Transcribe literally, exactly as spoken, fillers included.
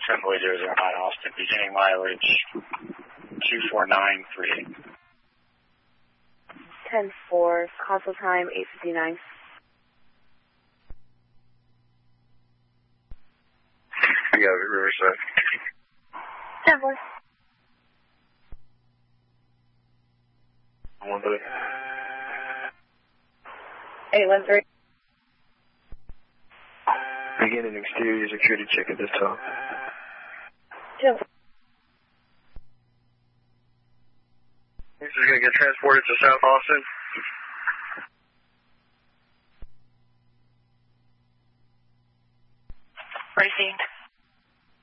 Assembly zero zero nine Austin, beginning mileage two four nine three eight. ten four, console time eight fifty-nine. Yeah, Riverside. ten four. One three. eight one three. Beginning exterior security check at this time. ten four. This is going to get transported to South Austin. Received.